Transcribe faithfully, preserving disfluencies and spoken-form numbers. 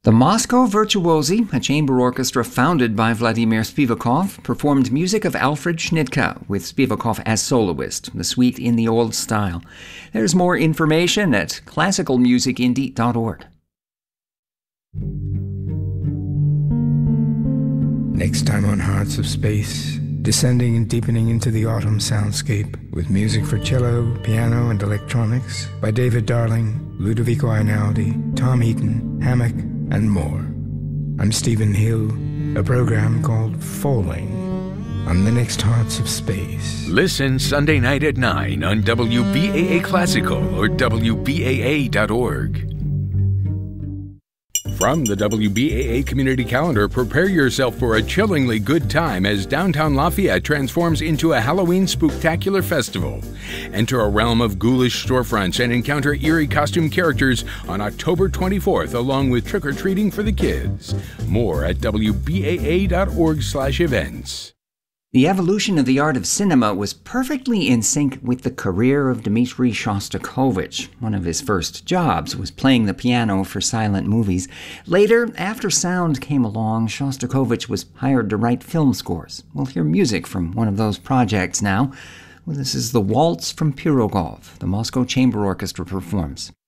The Moscow Virtuosi, a chamber orchestra founded by Vladimir Spivakov, performed music of Alfred Schnittke with Spivakov as soloist, the suite in the old style. There's more information at classical music indie dot org. Next time on Hearts of Space, descending and deepening into the autumn soundscape with music for cello, piano, and electronics by David Darling, Ludovico Einaudi, Tom Eaton, Hammock, and more. I'm Stephen Hill, a program called Falling on the next Hearts of Space. Listen Sunday night at nine on W B A A Classical or W B A A dot org. From the W B A A Community Calendar, prepare yourself for a chillingly good time as downtown Lafayette transforms into a Halloween spooktacular festival. Enter a realm of ghoulish storefronts and encounter eerie costume characters on October twenty-fourth, along with trick-or-treating for the kids. More at W B A A dot org slash events. The evolution of the art of cinema was perfectly in sync with the career of Dmitri Shostakovich. One of his first jobs was playing the piano for silent movies. Later, after sound came along, Shostakovich was hired to write film scores. We'll hear music from one of those projects now. Well, this is the Waltz from Pirogov. The Moscow Chamber Orchestra performs.